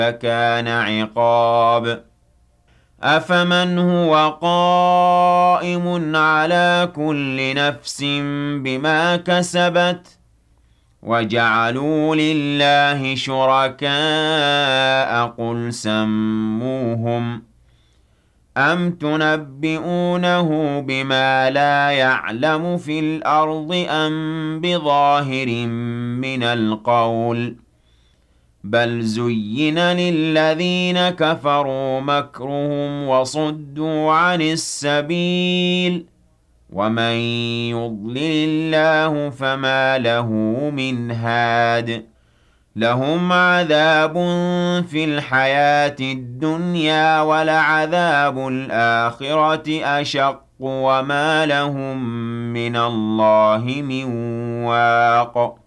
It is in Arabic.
كان عقاب أفمن هو قائم على كل نفس بما كسبت وجعلوا لله شركاء قل سموهم أم تنبئونه بما لا يعلم في الأرض أم بظاهر من القول بل زين للذين كفروا مكرهم وصدوا عن السبيل ومن يضلل الله فما له من هاد لهم عذاب في الحياة الدنيا ولعذاب الآخرة أشق وما لهم من الله من واق